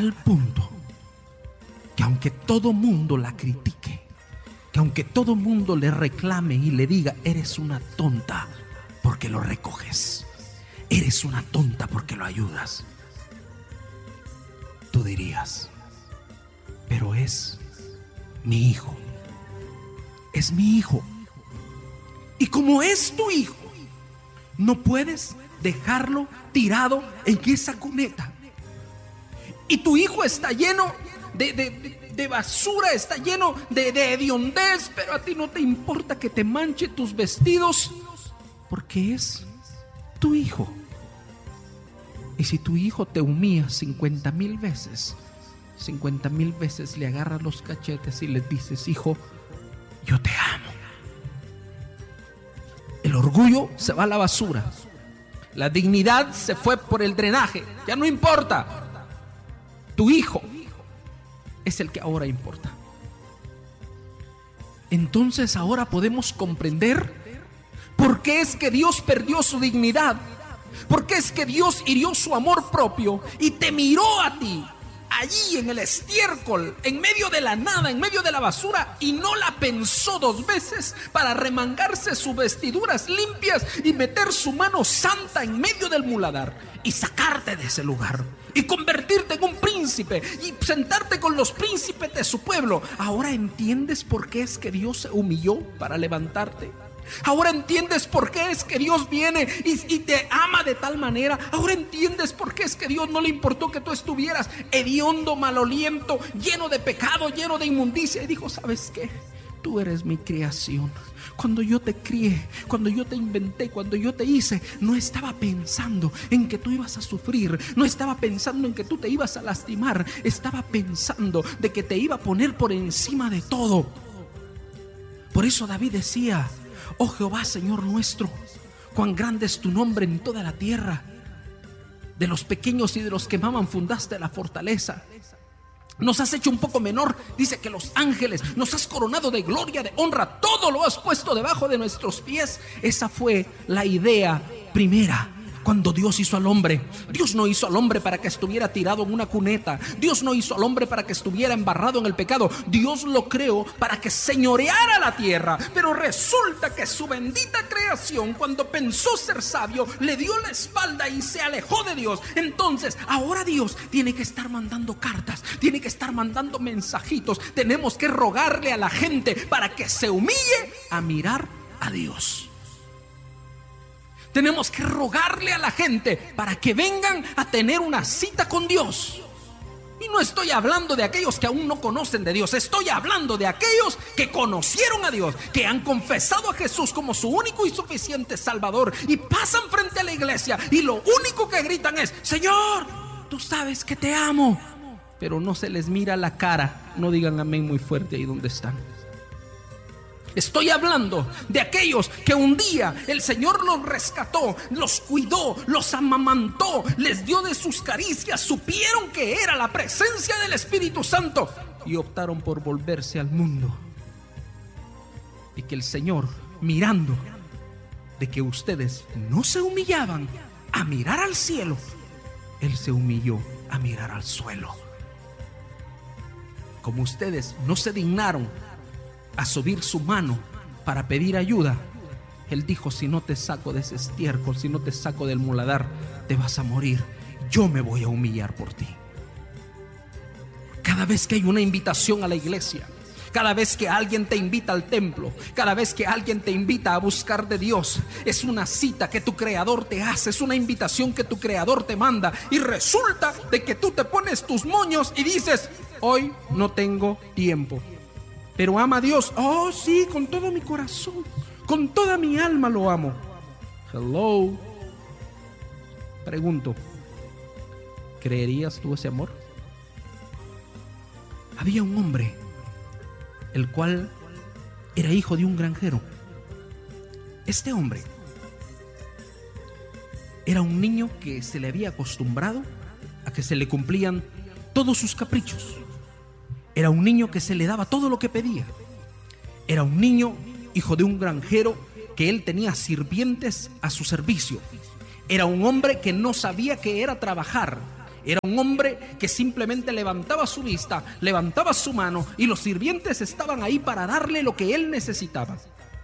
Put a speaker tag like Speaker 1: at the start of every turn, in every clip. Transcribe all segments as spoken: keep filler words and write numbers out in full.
Speaker 1: tal punto que aunque todo mundo la critique, que aunque todo mundo le reclame y le diga, eres una tonta porque lo recoges, eres una tonta porque lo ayudas, tú dirías, pero es mi hijo, es mi hijo. Y como es tu hijo, no puedes dejarlo tirado en esa cuneta. Y tu hijo está lleno de, de, de basura, está lleno de, de hediondez, pero a ti no te importa que te manche tus vestidos, porque es tu hijo. Y si tu hijo te humilla cincuenta mil veces, cincuenta mil veces le agarras los cachetes y le dices, hijo, yo te amo. El orgullo se va a la basura. La dignidad se fue por el drenaje. Ya no importa. Tu hijo es el que ahora importa. Entonces ahora podemos comprender por qué es que Dios perdió su dignidad. ¿Por qué es que Dios hirió su amor propio y te miró a ti allí en el estiércol, en medio de la nada, en medio de la basura, y no la pensó dos veces para remangarse sus vestiduras limpias y meter su mano santa en medio del muladar y sacarte de ese lugar y convertirte en un príncipe y sentarte con los príncipes de su pueblo? ¿Ahora entiendes por qué es que Dios se humilló para levantarte? Ahora entiendes por qué es que Dios viene y, y te ama de tal manera. Ahora entiendes por qué es que Dios no le importó que tú estuvieras hediondo, maloliento, lleno de pecado, lleno de inmundicia, y dijo, ¿sabes qué? Tú eres mi creación. Cuando yo te crié, cuando yo te inventé, cuando yo te hice, no estaba pensando en que tú ibas a sufrir, no estaba pensando en que tú te ibas a lastimar, estaba pensando de que te iba a poner por encima de todo. Por eso David decía, oh Jehová, Señor nuestro, cuán grande es tu nombre en toda la tierra. De los pequeños y de los que maman fundaste la fortaleza. Nos has hecho un poco menor, dice, que los ángeles. Nos has coronado de gloria, de honra. Todo lo has puesto debajo de nuestros pies. Esa fue la idea primera. Cuando Dios hizo al hombre, Dios no hizo al hombre para que estuviera tirado en una cuneta. Dios no hizo al hombre para que estuviera embarrado en el pecado. Dios lo creó para que señoreara la tierra. Pero resulta que su bendita creación, cuando pensó ser sabio, le dio la espalda y se alejó de Dios. Entonces ahora Dios tiene que estar mandando cartas, tiene que estar mandando mensajitos. Tenemos que rogarle a la gente para que se humille a mirar a Dios. Tenemos que rogarle a la gente para que vengan a tener una cita con Dios. Y no estoy hablando de aquellos que aún no conocen de Dios. Estoy hablando de aquellos que conocieron a Dios, que han confesado a Jesús como su único y suficiente Salvador, y pasan frente a la iglesia y lo único que gritan es, Señor, tú sabes que te amo. Pero no se les mira la cara. No digan amén muy fuerte ahí donde están. Estoy hablando de aquellos que un día el Señor los rescató, los cuidó, los amamantó, les dio de sus caricias, supieron que era la presencia del Espíritu Santo y optaron por volverse al mundo. Y que el Señor, mirando de que ustedes no se humillaban a mirar al cielo, Él se humilló a mirar al suelo. Como ustedes no se dignaron a subir su mano para pedir ayuda, Él dijo, si no te saco de ese estiércol, si no te saco del muladar, te vas a morir. Yo me voy a humillar por ti. Cada vez que hay una invitación a la iglesia, cada vez que alguien te invita al templo, cada vez que alguien te invita a buscar de Dios, es una cita que tu Creador te hace, es una invitación que tu Creador te manda, y resulta de que tú te pones tus moños y dices, hoy no tengo tiempo. Pero ama a Dios. Oh, sí, con todo mi corazón, con toda mi alma lo amo. Hello. Pregunto, ¿creerías tú ese amor? Había un hombre, el cual era hijo de un granjero. Este hombre era un niño que se le había acostumbrado a que se le cumplían todos sus caprichos. Era un niño que se le daba todo lo que pedía. Era un niño, hijo de un granjero, que él tenía sirvientes a su servicio. Era un hombre que no sabía qué era trabajar. Era un hombre que simplemente levantaba su vista, levantaba su mano y los sirvientes estaban ahí para darle lo que él necesitaba.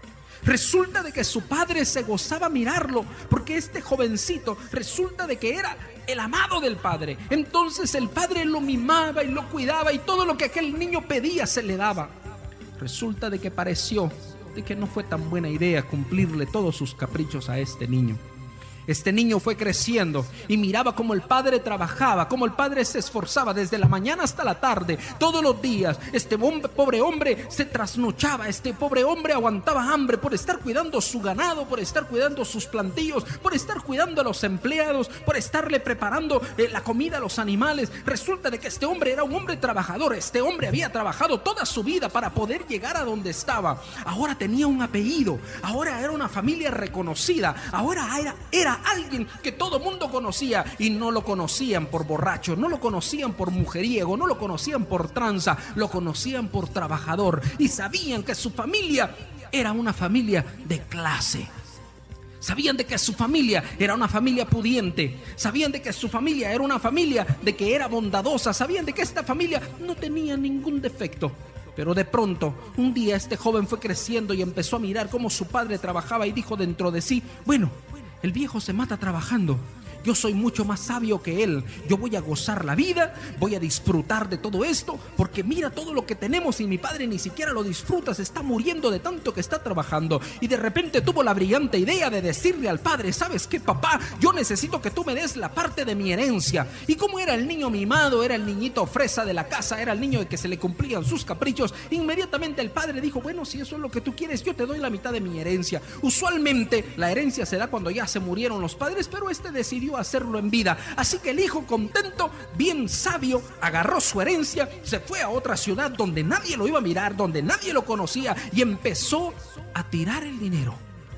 Speaker 1: Resulta de que su padre se gozaba mirarlo, porque este jovencito resulta de que era el amado del padre. Entonces el padre lo mimaba y lo cuidaba y todo lo que aquel niño pedía se le daba. Resulta de que pareció de que no fue tan buena idea cumplirle todos sus caprichos a este niño. Este niño fue creciendo y miraba cómo el padre trabajaba, cómo el padre se esforzaba desde la mañana hasta la tarde, todos los días. Este hombre, pobre hombre se trasnochaba, este pobre hombre aguantaba hambre por estar cuidando su ganado, por estar cuidando sus plantillos, por estar cuidando a los empleados, por estarle preparando eh, la comida a los animales. Resulta de que este hombre era un hombre trabajador. Este hombre había trabajado toda su vida para poder llegar a donde estaba. Ahora tenía un apellido, ahora era una familia reconocida, ahora era, era alguien que todo mundo conocía, y no lo conocían por borracho, no lo conocían por mujeriego, no lo conocían por tranza, lo conocían por trabajador, y sabían que su familia era una familia de clase. Sabían de que su familia era una familia pudiente, sabían de que su familia era una familia de que era bondadosa, sabían de que esta familia no tenía ningún defecto. Pero de pronto, un día este joven fue creciendo y empezó a mirar cómo su padre trabajaba y dijo dentro de sí: bueno, el viejo se mata trabajando. Yo soy mucho más sabio que él. Yo voy a gozar la vida, voy a disfrutar de todo esto, porque mira todo lo que tenemos y mi padre ni siquiera lo disfruta, se está muriendo de tanto que está trabajando. Y de repente tuvo la brillante idea de decirle al padre: ¿sabes qué, papá? Yo necesito que tú me des la parte de mi herencia. Y como era el niño mimado, era el niñito fresa de la casa, era el niño de que se le cumplían sus caprichos, inmediatamente el padre dijo: bueno, si eso es lo que tú quieres, yo te doy la mitad de mi herencia. Usualmente la herencia se da cuando ya se murieron los padres, pero este decidió hacerlo en vida. Así que el hijo, contento, bien sabio, agarró su herencia, se fue a otra ciudad donde nadie lo iba a mirar, donde nadie lo conocía, y empezó a tirar el dinero.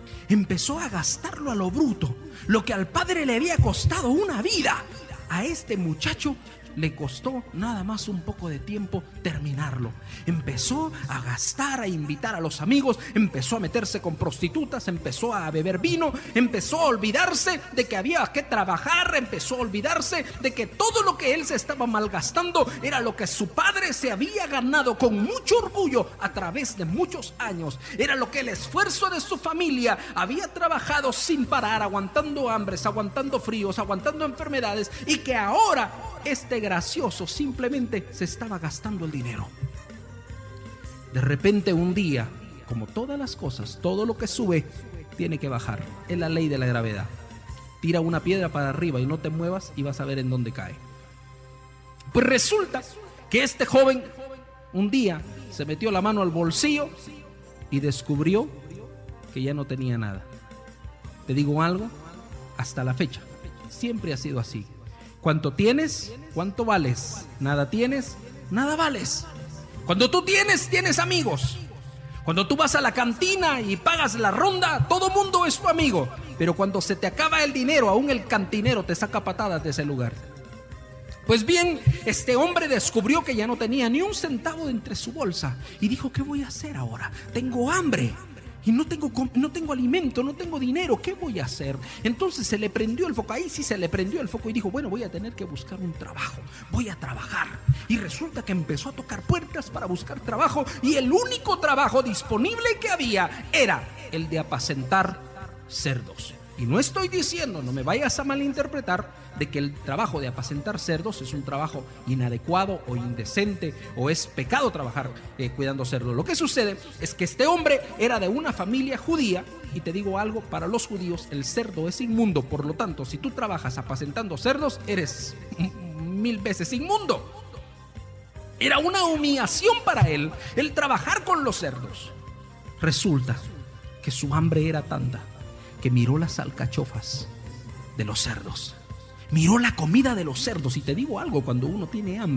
Speaker 1: Empezó a gastarlo a lo bruto. Lo que al padre le había costado una vida, a este muchacho le costó nada más un poco de tiempo terminarlo. Empezó a gastar, a invitar a los amigos, empezó a meterse con prostitutas, empezó a beber vino, empezó a olvidarse de que había que trabajar, empezó a olvidarse de que todo lo que él se estaba malgastando era lo que su padre se había ganado con mucho orgullo a través de muchos años. Era lo que el esfuerzo de su familia había trabajado sin parar, aguantando hambres, aguantando fríos, aguantando enfermedades, y que ahora este gracioso simplemente se estaba gastando el dinero. De repente un día, como todas las cosas, todo lo que sube tiene que bajar. Es la ley de la gravedad. Tira una piedra para arriba y no te muevas y vas a ver en dónde cae. Pues resulta que este joven un día se metió la mano al bolsillo y descubrió que ya no tenía nada. Te digo algo, hasta la fecha siempre ha sido así. ¿Cuánto tienes? ¿Cuánto vales? Nada tienes, nada vales. Cuando tú tienes, tienes amigos. Cuando tú vas a la cantina y pagas la ronda, todo mundo es tu amigo. Pero cuando se te acaba el dinero, aún el cantinero te saca patadas de ese lugar. Pues bien, este hombre descubrió que ya no tenía ni un centavo de entre su bolsa y dijo: ¿qué voy a hacer ahora? Tengo hambre. Y no tengo, no tengo alimento, no tengo dinero, ¿qué voy a hacer? Entonces se le prendió el foco, ahí sí se le prendió el foco y dijo: bueno, voy a tener que buscar un trabajo, voy a trabajar. Y resulta que empezó a tocar puertas para buscar trabajo, y el único trabajo disponible que había era el de apacentar cerdos. Y no estoy diciendo, no me vayas a malinterpretar, de que el trabajo de apacentar cerdos es un trabajo inadecuado o indecente o es pecado trabajar eh, cuidando cerdos. Lo que sucede es que este hombre era de una familia judía, y te digo algo, para los judíos el cerdo es inmundo. Por lo tanto, si tú trabajas apacentando cerdos, eres mil veces inmundo. Era una humillación para él el trabajar con los cerdos. Resulta que su hambre era tanta que miró las alcachofas de los cerdos, miró la comida de los cerdos. Y te digo algo, cuando uno tiene hambre,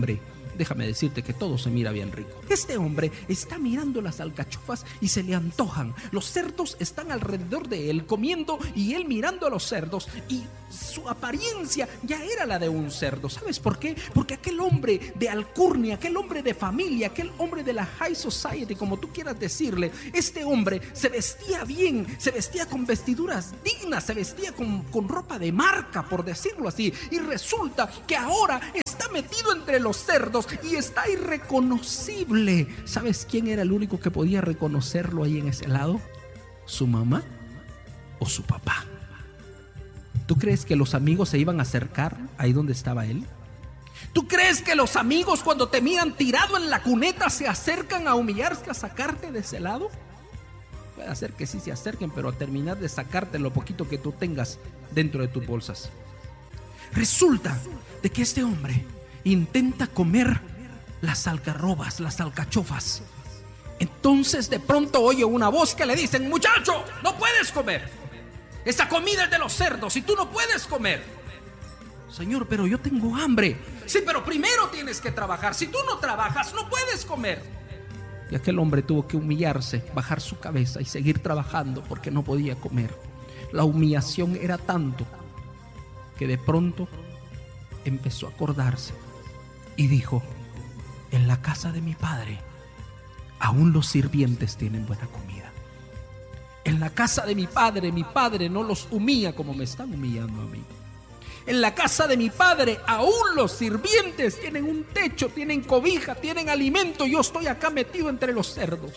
Speaker 1: déjame decirte que todo se mira bien rico. Este hombre está mirando las alcachofas y se le antojan. Los cerdos están alrededor de él comiendo y él mirando a los cerdos, y su apariencia ya era la de un cerdo. ¿Sabes por qué? Porque aquel hombre de alcurnia, aquel hombre de familia, aquel hombre de la high society, como tú quieras decirle, este hombre se vestía bien, se vestía con vestiduras dignas, se vestía con, con ropa de marca, por decirlo así, y resulta que ahora está metido entre los cerdos y está irreconocible. ¿Sabes quién era el único que podía reconocerlo ahí en ese lado? ¿Su mamá o su papá? ¿Tú crees que los amigos se iban a acercar ahí donde estaba él? ¿Tú crees que los amigos, cuando te miran tirado en la cuneta, se acercan a humillarte, a sacarte de ese lado? Puede hacer que sí se acerquen, pero a terminar de sacarte lo poquito que tú tengas dentro de tus bolsas. Resulta de que este hombre intenta comer las algarrobas, las alcachofas. Entonces de pronto oye una voz que le dicen: muchacho, no puedes comer. Esa comida es de los cerdos y tú no puedes comer. Señor, pero yo tengo hambre. Sí, pero primero tienes que trabajar. Si tú no trabajas, no puedes comer. Y aquel hombre tuvo que humillarse, bajar su cabeza y seguir trabajando porque no podía comer. La humillación era tanto que de pronto empezó a acordarse y dijo: en la casa de mi padre aún los sirvientes tienen buena comida. En la casa de mi padre, mi padre no los humilla como me están humillando a mí. En la casa de mi padre aún los sirvientes tienen un techo, tienen cobija, tienen alimento. Yo estoy acá metido entre los cerdos.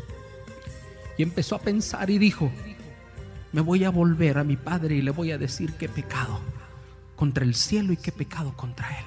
Speaker 1: Y empezó a pensar y dijo: me voy a volver a mi padre y le voy a decir qué pecado contra el cielo y qué pecado contra él.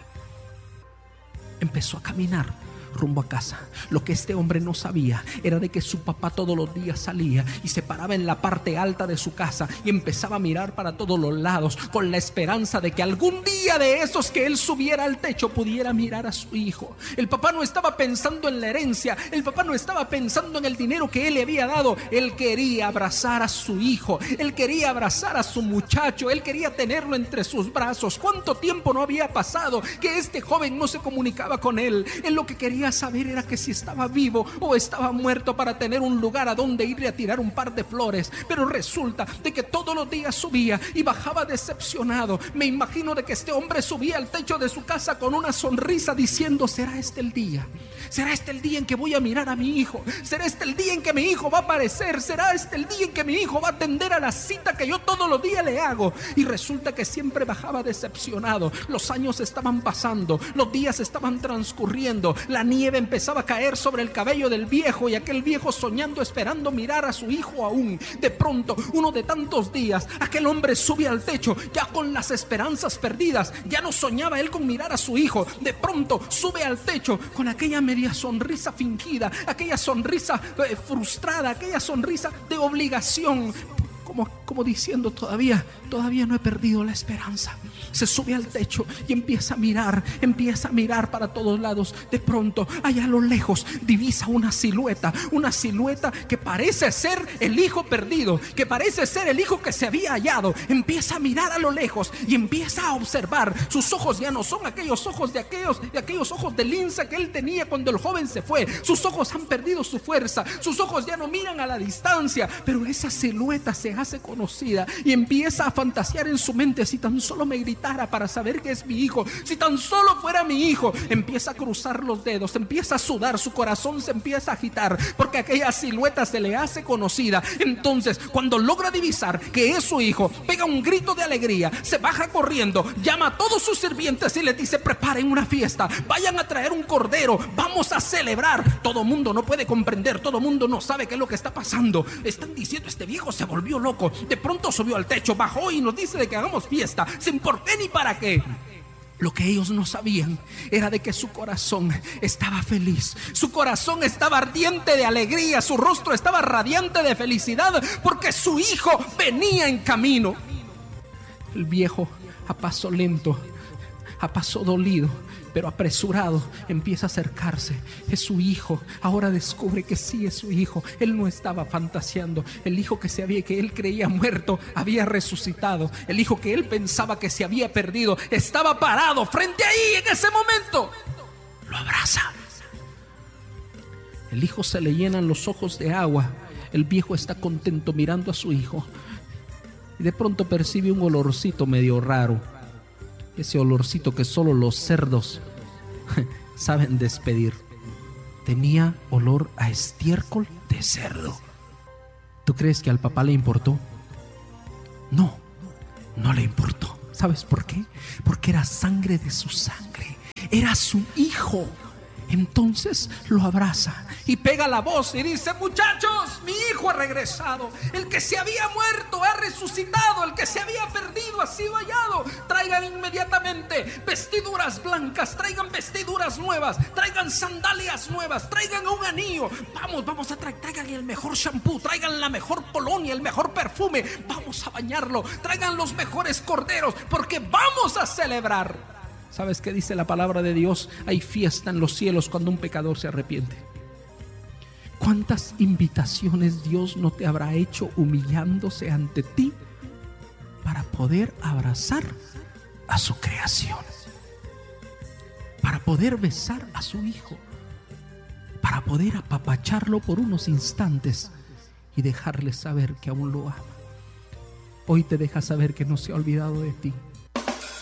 Speaker 1: Empezó a caminar rumbo a casa. Lo que este hombre no sabía era de que su papá todos los días salía y se paraba en la parte alta de su casa y empezaba a mirar para todos los lados con la esperanza de que algún día de esos que él subiera al techo pudiera mirar a su hijo. El papá no estaba pensando en la herencia, el papá no estaba pensando en el dinero que él le había dado. Él quería abrazar a su hijo, él quería abrazar a su muchacho, él quería tenerlo entre sus brazos. ¿Cuánto tiempo no había pasado que este joven no se comunicaba con él? Él lo que quería saber era que si estaba vivo o estaba muerto para tener un lugar a donde irle a tirar un par de flores. Pero resulta de que todos los días subía y bajaba decepcionado. Me imagino de que este hombre subía al techo de su casa con una sonrisa diciendo: ¿será este el día? ¿Será este el día en que voy a mirar a mi hijo? ¿Será este el día en que mi hijo va a aparecer? ¿Será este el día en que mi hijo va a atender a la cita que yo todos los días le hago? Y resulta que siempre bajaba decepcionado. Los años estaban pasando, los días estaban transcurriendo, la nieve empezaba a caer sobre el cabello del viejo, y aquel viejo soñando, esperando mirar a su hijo aún. De pronto, uno de tantos días, aquel hombre sube al techo ya con las esperanzas perdidas. Ya no soñaba él con mirar a su hijo. De pronto sube al techo con aquella media sonrisa fingida, aquella sonrisa eh, frustrada, aquella sonrisa de obligación, como, como diciendo: todavía, todavía no he perdido la esperanza. Se sube al techo y empieza a mirar, empieza a mirar para todos lados. De pronto, allá a lo lejos, divisa una silueta, una silueta que parece ser el hijo perdido, que parece ser el hijo que se había hallado. Empieza a mirar a lo lejos y empieza a observar. Sus ojos ya no son aquellos ojos de aquellos, de aquellos ojos de lince que él tenía cuando el joven se fue. Sus ojos han perdido su fuerza, sus ojos ya no miran a la distancia, pero esa silueta se hace conocida y empieza a fantasear en su mente: si tan solo me gritara para saber que es mi hijo, si tan solo fuera mi hijo. Empieza a cruzar los dedos, empieza a sudar, su corazón se empieza a agitar porque aquella silueta se le hace conocida. Entonces, cuando logra divisar que es su hijo, pega un grito de alegría, se baja corriendo, llama a todos sus sirvientes y les dice: preparen una fiesta, vayan a traer un cordero, vamos a celebrar. Todo mundo no puede comprender, todo mundo no sabe qué es lo que está pasando. Están diciendo: este viejo se volvió loco. De pronto subió al techo, bajó y nos dice de que hagamos fiesta, sin por qué ni para qué. Lo que ellos no sabían era de que su corazón estaba feliz, su corazón estaba ardiente de alegría, su rostro estaba radiante de felicidad porque su hijo venía en camino. El viejo, a paso lento, a paso dolido, pero apresurado, empieza a acercarse. Es su hijo. Ahora descubre que sí es su hijo. Él no estaba fantaseando. El hijo que, se había, que él creía muerto había resucitado. El hijo que él pensaba que se había perdido estaba parado frente a ahí en ese momento. lo abraza. El hijo se le llenan los ojos de agua. El viejo está contento mirando a su hijo y de pronto percibe un olorcito medio raro. Ese olorcito que solo los cerdos saben despedir. Tenía olor a estiércol de cerdo. ¿Tú crees que al papá le importó? No, no le importó. ¿Sabes por qué? Porque era sangre de su sangre. Era su hijo. Entonces lo abraza y pega la voz y dice: muchachos, mi hijo ha regresado. El que se había muerto ha resucitado. El que se había perdido ha sido hallado. Traigan inmediatamente vestiduras blancas. Traigan vestiduras nuevas. Traigan sandalias nuevas. Traigan un anillo. Vamos, vamos a traer. Traigan el mejor shampoo. Traigan la mejor colonia, el mejor perfume. Vamos a bañarlo. Traigan los mejores corderos, porque vamos a celebrar. ¿Sabes qué dice la palabra de Dios? Hay fiesta en los cielos cuando un pecador se arrepiente. ¿Cuántas invitaciones Dios no te habrá hecho humillándose ante ti para poder abrazar a su creación? Para poder besar a su hijo, para poder apapacharlo por unos instantes y dejarle saber que aún lo ama. Hoy te deja saber que no se ha olvidado de ti.